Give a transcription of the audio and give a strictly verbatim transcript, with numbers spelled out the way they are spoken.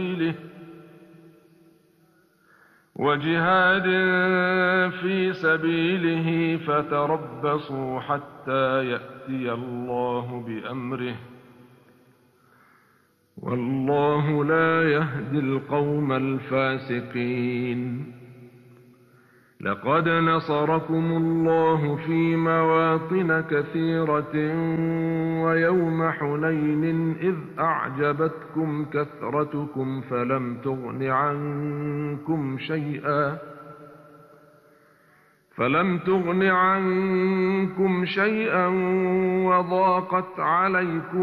وجهاد في سبيله فتربصوا حتى يأتي الله بأمره والله لا يهدي القوم الفاسقين. لقد نصركم الله في مواطن كثيرة ويوم حنين إذ أعجبتكم كثرتكم فلم تغن عنكم شيئا فلم تغن عنكم شيئا وضاقت عليكم